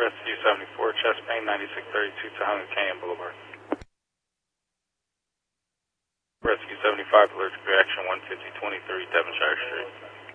Rescue 74, chest pain, 9632 Tahunga Canyon Boulevard. Rescue 75, allergic reaction, 15023 Devonshire Street.